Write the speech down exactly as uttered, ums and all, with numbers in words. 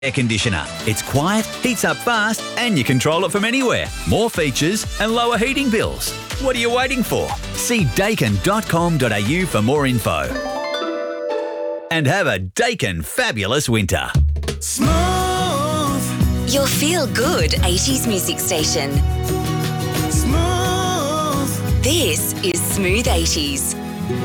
air conditioner. It's quiet, heats up fast, and you control it from anywhere. More features and lower heating bills. What are you waiting for? See dakin dot com dot a u for more info. And have a Dakin fabulous winter. Smooth. Your feel-good eighties music station. Smooth. This is Smooth eighties.